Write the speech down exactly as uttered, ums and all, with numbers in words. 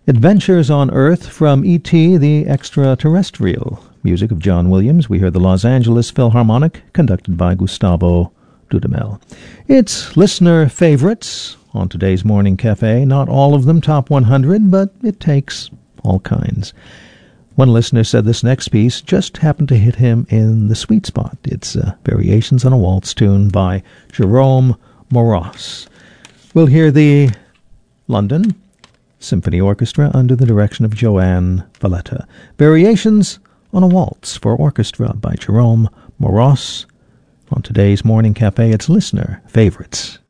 Adventures on Earth from E T the Extraterrestrial. Music of John Williams. We hear the Los Angeles Philharmonic, conducted by Gustavo Dudamel. It's listener favorites on today's Morning Cafe. Not all of them top one hundred, but it takes all kinds. One listener said this next piece just happened to hit him in the sweet spot. It's uh, Variations on a Waltz tune by Jerome Moross. We'll hear the London Symphony Orchestra under the direction of Joanne Valletta. Variations on a Waltz for Orchestra by Jerome Moross. On today's Morning Cafe, it's listener favorites.